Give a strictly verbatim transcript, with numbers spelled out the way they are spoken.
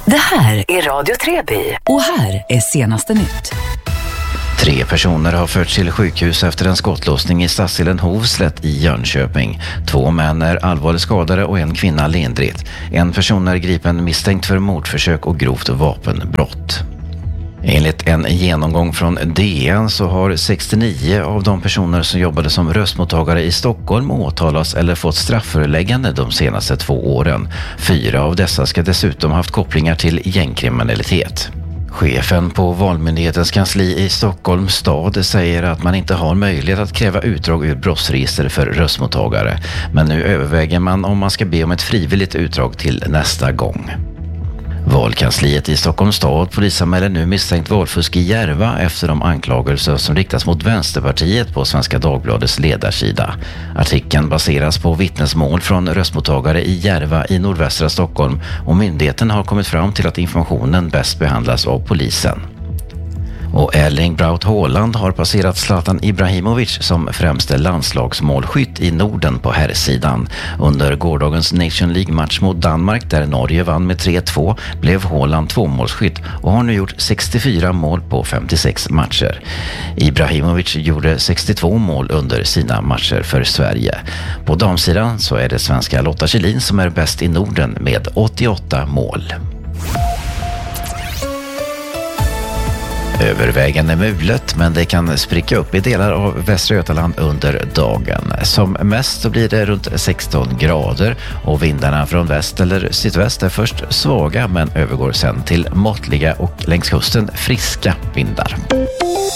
Det här är Radio Treby och här är senaste nytt. Tre personer har förts till sjukhus efter en skottlossning i stadsdelen Hovslätt i Jönköping. Två män är allvarligt skadade och en kvinna lindrigt. En person är gripen misstänkt för mordförsök och grovt vapenbrott. Enligt en genomgång från D N så har sextionio av de personer som jobbade som röstmottagare i Stockholm åtalats eller fått strafföreläggande de senaste två åren. Fyra av dessa ska dessutom haft kopplingar till gängkriminalitet. Chefen på Valmyndighetens kansli i Stockholms stad säger att man inte har möjlighet att kräva utdrag ur brottsregister för röstmottagare. Men nu överväger man om man ska be om ett frivilligt utdrag till nästa gång. Valkansliet i Stockholms stad polisanmäler nu misstänkt valfusk i Järva efter de anklagelser som riktas mot Vänsterpartiet på Svenska Dagbladets ledarsida. Artikeln baseras på vittnesmål från röstmottagare i Järva i nordvästra Stockholm och myndigheten har kommit fram till att informationen bäst behandlas av polisen. Och Erling Braut Haaland har passerat Zlatan Ibrahimovic som främste landslagsmålskytt i Norden på herrsidan. Under gårdagens Nation League-match mot Danmark där Norge vann med tre två blev Haaland tvåmålsskytt och har nu gjort sextiofyra mål på femtiosex matcher. Ibrahimovic gjorde sextiotvå mål under sina matcher för Sverige. På damsidan så är det svenska Lotta Kjellin som är bäst i Norden med åttioåtta mål. Övervägande mulet, men det kan spricka upp i delar av Västra Götaland under dagen. Som mest så blir det runt sexton grader och vindarna från väst eller sydväst är först svaga men övergår sen till måttliga och längs kusten friska vindar.